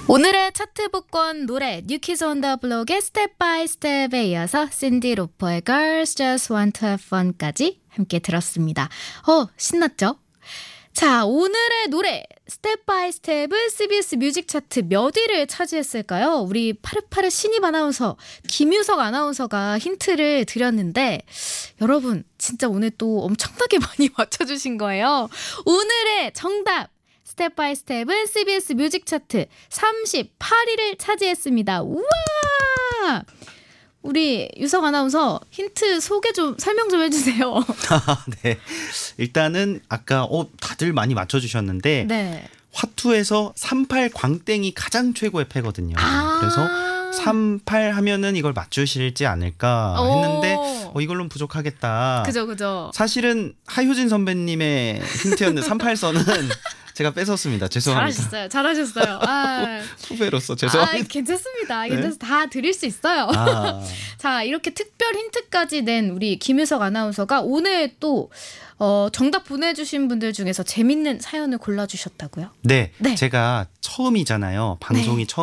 오늘의 차트 복권 노래 뉴키즈 온 더 블록의 스텝 바이 스텝에 이어서 신디 로퍼의 Girls Just Want to Have Fun까지 함께 들었습니다. 신났죠? 자, 오늘의 노래 스텝 바이 스텝은 CBS 뮤직 차트 몇 위를 차지했을까요? 우리 파릇파릇 신입 아나운서 김유석 아나운서가 힌트를 드렸는데 여러분 진짜 오늘 또 엄청나게 많이 맞춰주신 거예요. 오늘의 정답 스텝 바이 스텝은 CBS 뮤직 차트 38위를 차지했습니다. 우와! 우리 유석 아나운서 힌트 소개 좀 설명 좀 해주세요. 네. 일단은 아까 다들 많이 맞춰주셨는데 네. 화투에서 38 광땡이 가장 최고의 패거든요. 그래서 38 하면은 이걸 맞추실지 않을까 했는데 이걸로는 부족하겠다. 그죠. 사실은 하효진 선배님의 힌트였는데 38선은 제가 뺏었습니다. 죄송합니다. 잘하셨어요. 후배로서 죄송합니다. 괜찮습니다. 네? 다 드릴 수 있어요. 자, 이렇게 특별 힌트까지 낸 우리 김유석 아나운서가 오늘 또 정답 보내주신 분들 중에서 재밌는 사연을 골라주셨다고요? 네. 제가 처음이잖아요. 방송이